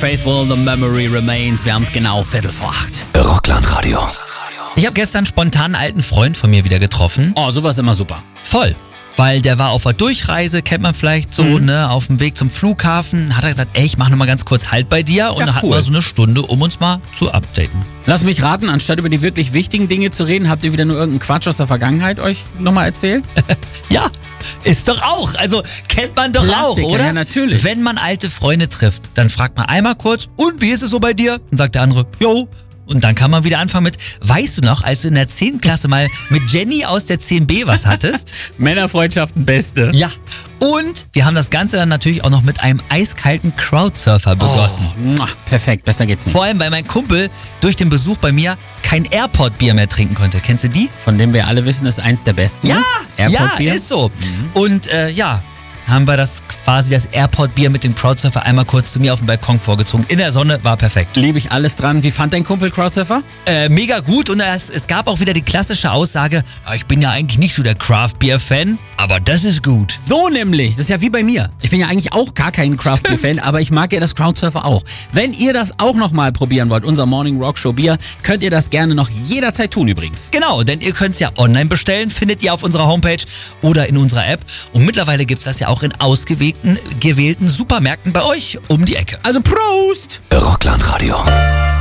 Faithful, the memory remains. Wir haben es genau 7:45. Rockland-Radio. Ich habe gestern spontan einen alten Freund von mir wieder getroffen. Oh, sowas immer super. Voll. Weil der war auf der Durchreise, kennt man vielleicht so, ne, auf dem Weg zum Flughafen. Hat er gesagt, ey, ich mache nochmal ganz kurz Halt bei dir. Und Ja, dann hatten cool. wir so eine Stunde, um uns mal zu updaten. Lass mich raten, anstatt über die wirklich wichtigen Dinge zu reden, habt ihr wieder nur irgendeinen Quatsch aus der Vergangenheit euch nochmal erzählt? Ja, ist doch auch. Also kennt man doch Klassiker, auch, oder? ja, natürlich. Wenn man alte Freunde trifft, dann fragt man einmal kurz, und wie ist es so bei dir? Dann sagt der andere, jo. Und dann kann man wieder anfangen mit, weißt du noch, als du in der 10. Klasse mal mit Jenny aus der 10b was hattest? Männerfreundschaften beste. Ja. Und wir haben das Ganze dann natürlich auch noch mit einem eiskalten Crowdsurfer begossen. Oh, perfekt, besser geht's nicht. Vor allem, weil mein Kumpel durch den Besuch bei mir kein Airport-Bier mehr trinken konnte. Kennst du die? Von dem wir alle wissen, dass eins der besten ist. Airport-Bier. Ist so. Und haben wir das Airport-Bier mit dem Crowdsurfer einmal kurz zu mir auf den Balkon vorgezogen. In der Sonne, war perfekt. Liebe ich alles dran. Wie fand dein Kumpel Crowdsurfer? Mega gut und es gab auch wieder die klassische Aussage, ich bin ja eigentlich nicht so der Craft-Bier-Fan, aber das ist gut. So nämlich. Das ist ja wie bei mir. Ich bin ja eigentlich auch gar kein Craft-Bier-Fan, aber ich mag ja das Crowdsurfer auch. Wenn ihr das auch nochmal probieren wollt, unser Morning Rock Show Bier, könnt ihr das gerne noch jederzeit tun übrigens. Genau, denn ihr könnt es ja online bestellen, findet ihr auf unserer Homepage oder in unserer App. Und mittlerweile gibt es das ja auch in ausgewählten Supermärkten bei euch um die Ecke. Also Prost! Rockland-Radio.